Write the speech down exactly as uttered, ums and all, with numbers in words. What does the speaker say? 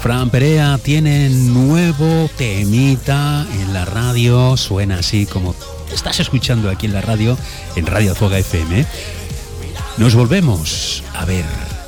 Fran Perea tiene nuevo temita en la radio, suena así como estás escuchando aquí en la radio, en Radio Foga F M. Nos volvemos a ver